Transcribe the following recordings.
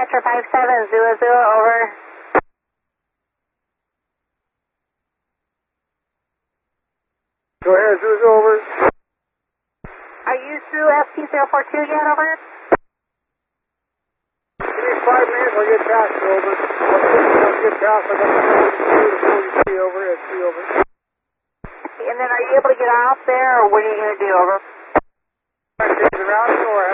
Dispatcher 5700, over. Go ahead, Zuzu, over. Are you through FT042 yet, over? Give me 5 minutes, I'll get past you, over. I'll get past, I got 42 to 43, over, ST, over. And then are you able to get off there, or what are you going to do, over? I'm going to change around, or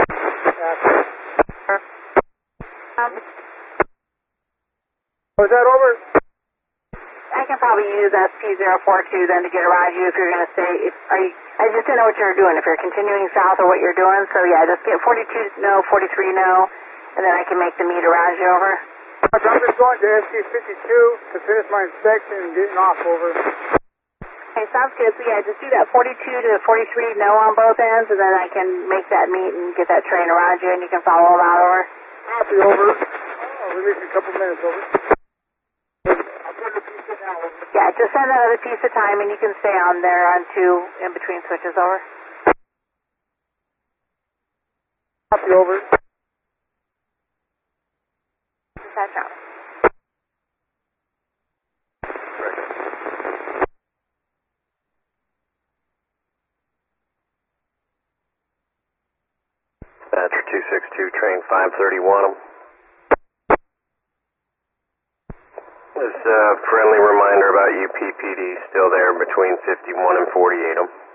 was that over? I can probably use ST042 then to get around you if you're going to stay. I just didn't know what you were doing, if you're continuing south or what you're doing. So yeah, just get 42 no, 43 no, and then I can make the meet around you, over. I'm just going to ST52 to finish my inspection and getting off, over. Okay, sounds good. So yeah, just do that 42 to 43 no on both ends, and then I can make that meet and get that train around you, and you can follow them out, over. Copy, over. I'll release in a couple minutes, over. I'll put the piece in now, over. Yeah, just send another piece of time, and you can stay on there on 2 in between switches, over. Copy, over. Dispatch out. Dispatcher 262, train 531. This friendly reminder about UPPD still there between 51 and 48.